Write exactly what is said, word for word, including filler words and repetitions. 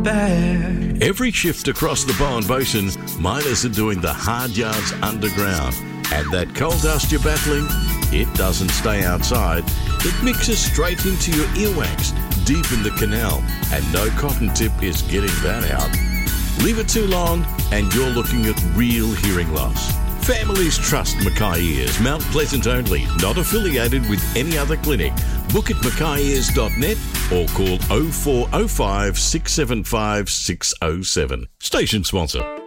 bad. Every shift across the Bowen Basin, miners are doing the hard yards underground. And that coal dust you're battling, it doesn't stay outside. It mixes straight into your earwax, deep in the canal, and no cotton tip is getting that out. Leave it too long, and you're looking at real hearing loss. Families trust Mackay Ears, Mount Pleasant only, not affiliated with any other clinic. Book at mackay ears dot net or call oh four oh five, six seven five, six oh seven. Station sponsor.